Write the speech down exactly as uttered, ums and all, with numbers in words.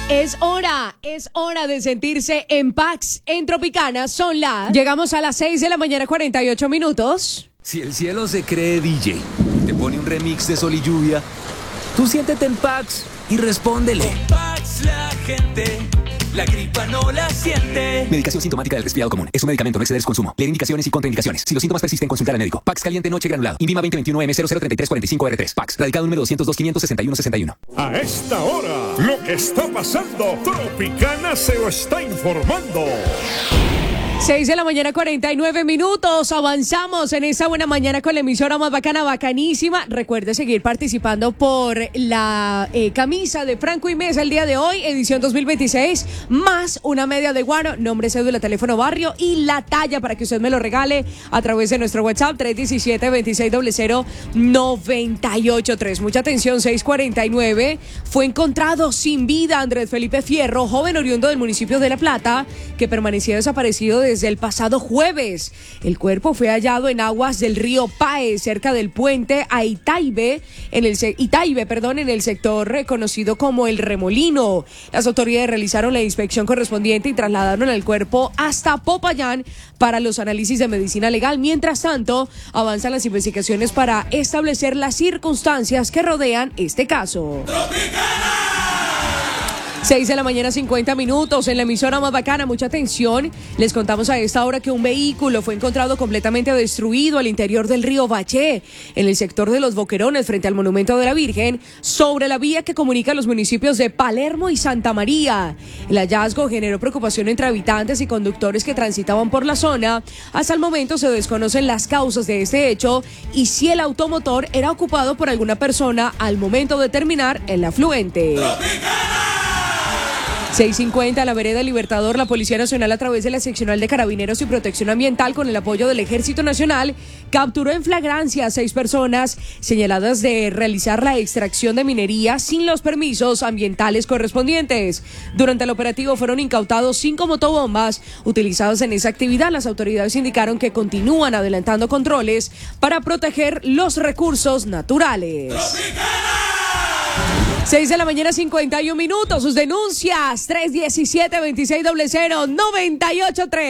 Es hora, es hora de sentirse en Pax en Tropicana. Son las... Llegamos a las seis de la mañana, cuarenta y ocho minutos. Si el cielo se cree D J, te pone un remix de Sol y Lluvia, tú siéntete en Pax y respóndele. Con Pax la gente, la gripa no la siente. Medicación sintomática del resfriado común. Es un medicamento, no exceder su consumo. Leer indicaciones y contraindicaciones. Si los síntomas persisten, consultar al médico. Pax caliente noche granulado. INVIMA veinte veintiuno M cero cero treinta y tres cuarenta y cinco R tres. Pax. Radicado número doscientos dos quinientos sesenta y uno sesenta y uno. A esta hora, lo que está pasando, Tropicana se lo está informando. seis de la mañana, cuarenta y nueve minutos. Avanzamos en esta buena mañana con la emisora más bacana, bacanísima. Recuerde seguir participando por la eh, camisa de Franco y Mesa el día de hoy, edición dos mil veintiséis, más una media de guaro, nombre, cédula, teléfono, barrio y la talla para que usted me lo regale a través de nuestro WhatsApp tres uno siete, veintiséis cero cero, nueve ocho tres. Mucha atención, seis cuarenta y nueve. Fue encontrado sin vida Andrés Felipe Fierro, joven oriundo del municipio de La Plata, que permanecía desaparecido desde el pasado jueves. El cuerpo fue hallado en aguas del río Pae, cerca del puente a Itaibe, en el Itaibe, perdón, en el sector reconocido como El Remolino. Las autoridades realizaron la inspección correspondiente y trasladaron el cuerpo hasta Popayán para los análisis de medicina legal. Mientras tanto, avanzan las investigaciones para establecer las circunstancias que rodean este caso. seis de la mañana, cincuenta minutos, en la emisora más bacana. Mucha atención, les contamos a esta hora que un vehículo fue encontrado completamente destruido al interior del río Baché, en el sector de Los Boquerones, frente al Monumento de la Virgen, sobre la vía que comunica los municipios de Palermo y Santa María. El hallazgo generó preocupación entre habitantes y conductores que transitaban por la zona. Hasta el momento se desconocen las causas de este hecho y si el automotor era ocupado por alguna persona al momento de terminar en la afluente. seis cincuenta, la vereda Libertador, la Policía Nacional a través de la Seccional de Carabineros y Protección Ambiental con el apoyo del Ejército Nacional capturó en flagrancia a seis personas señaladas de realizar la extracción de minería sin los permisos ambientales correspondientes. Durante el operativo fueron incautados cinco motobombas utilizadas en esa actividad. Las autoridades indicaron que continúan adelantando controles para proteger los recursos naturales. seis de la mañana, cincuenta y un minutos. Sus denuncias, tres uno siete, veintiséis cero cero, nueve ocho tres.